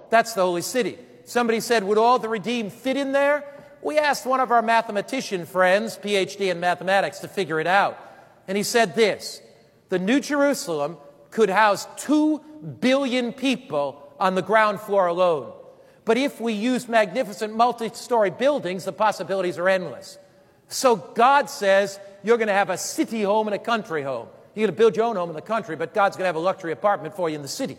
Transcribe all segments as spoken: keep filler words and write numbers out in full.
That's the holy city. Somebody said, would all the redeemed fit in there? We asked one of our mathematician friends, P H D in mathematics, to figure it out. And he said this: the New Jerusalem could house two billion people on the ground floor alone. But if we use magnificent multi-story buildings, the possibilities are endless. So God says you're going to have a city home and a country home. You're going to build your own home in the country, but God's going to have a luxury apartment for you in the city.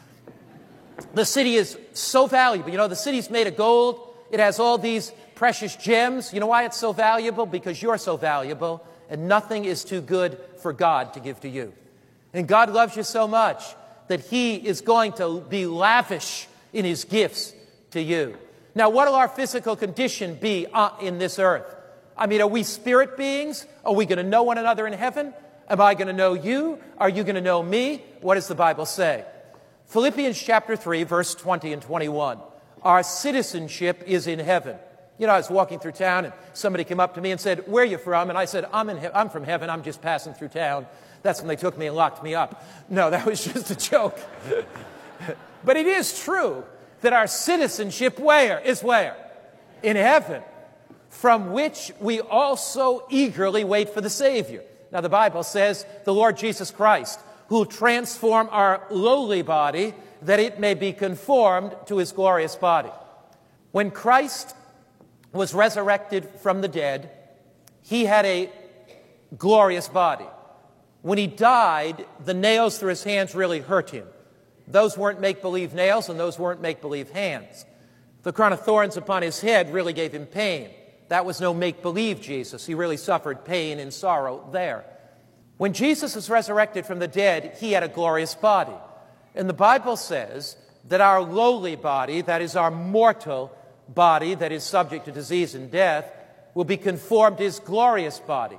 The city is so valuable. You know, the city's made of gold. It has all these precious gems. You know why it's so valuable? Because you're so valuable, and nothing is too good for God to give to you. And God loves you so much that He is going to be lavish in His gifts to you. Now, what will our physical condition be uh, in this earth? I mean, are we spirit beings? Are we going to know one another in heaven? Am I going to know you? Are you going to know me? What does the Bible say? Philippians chapter three, verse twenty and twenty-one. Our citizenship is in heaven. You know, I was walking through town and somebody came up to me and said, where are you from? And I said, I'm, in he- I'm from heaven. I'm just passing through town. That's when they took me and locked me up. No, that was just a joke. But it is true that our citizenship where is where? In heaven, from which we also eagerly wait for the Savior. Now, the Bible says the Lord Jesus Christ, who will transform our lowly body that it may be conformed to His glorious body. When Christ was resurrected from the dead, He had a glorious body. When He died, the nails through His hands really hurt Him. Those weren't make-believe nails, and those weren't make-believe hands. The crown of thorns upon His head really gave Him pain. That was no make-believe Jesus. He really suffered pain and sorrow there. When Jesus was resurrected from the dead, He had a glorious body. And the Bible says that our lowly body, that is our mortal body that is subject to disease and death, will be conformed to His glorious body.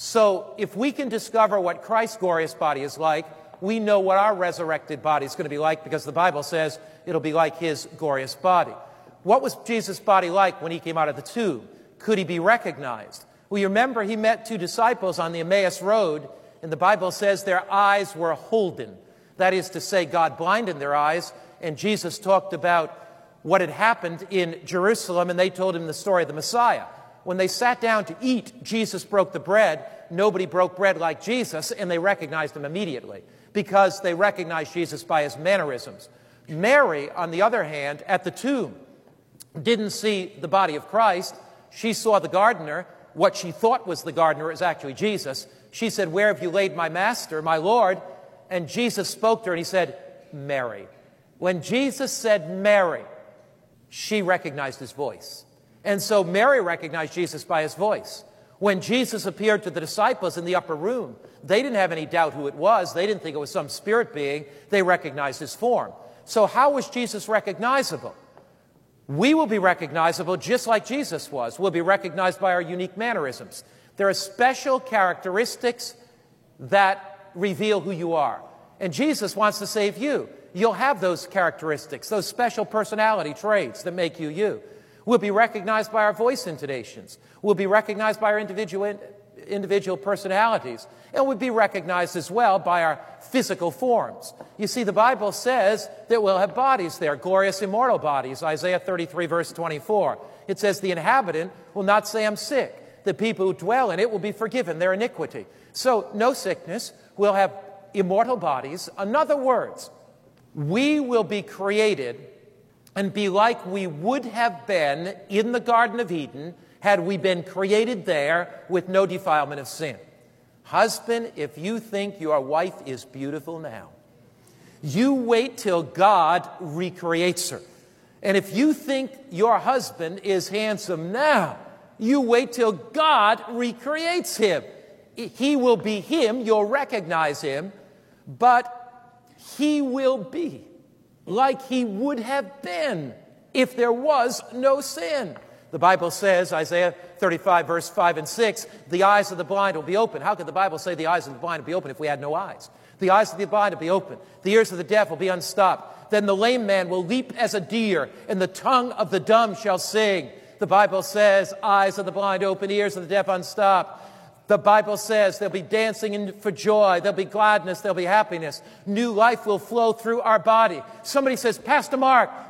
So if we can discover what Christ's glorious body is like, we know what our resurrected body is going to be like, because the Bible says it'll be like His glorious body. What was Jesus' body like when He came out of the tomb? Could He be recognized? Well, you remember He met two disciples on the Emmaus Road, and the Bible says their eyes were holden. That is to say, God blinded their eyes, and Jesus talked about what had happened in Jerusalem, and they told Him the story of the Messiah. When they sat down to eat, Jesus broke the bread. Nobody broke bread like Jesus, and they recognized Him immediately because they recognized Jesus by His mannerisms. Mary, on the other hand, at the tomb, didn't see the body of Christ. She saw the gardener. What she thought was the gardener is actually Jesus. She said, where have you laid my master, my Lord? And Jesus spoke to her, and He said, Mary. When Jesus said Mary, she recognized His voice. And so Mary recognized Jesus by His voice. When Jesus appeared to the disciples in the upper room, they didn't have any doubt who it was. They didn't think it was some spirit being. They recognized His form. So how was Jesus recognizable? We will be recognizable just like Jesus was. We'll be recognized by our unique mannerisms. There are special characteristics that reveal who you are. And Jesus wants to save you. You'll have those characteristics, those special personality traits that make you you. We'll be recognized by our voice intonations. We'll be recognized by our individual, individual personalities. And we'll be recognized as well by our physical forms. You see, the Bible says that we'll have bodies there, glorious immortal bodies. Isaiah thirty-three, verse twenty-four. It says the inhabitant will not say, I'm sick. The people who dwell in it will be forgiven their iniquity. So no sickness. We'll have immortal bodies. In other words, we will be created and be like we would have been in the Garden of Eden had we been created there with no defilement of sin. Husband, if you think your wife is beautiful now, you wait till God recreates her. And if you think your husband is handsome now, you wait till God recreates him. He will be him, you'll recognize him, but he will be like he would have been if there was no sin. The Bible says, Isaiah thirty-five, verse five and six, the eyes of the blind will be open. How could the Bible say the eyes of the blind will be open if we had no eyes? The eyes of the blind will be open. The ears of the deaf will be unstopped. Then the lame man will leap as a deer, and the tongue of the dumb shall sing. The Bible says, eyes of the blind open, ears of the deaf unstopped. The Bible says there'll be dancing in, for joy, there'll be gladness, there'll be happiness. New life will flow through our body. Somebody says, Pastor Mark,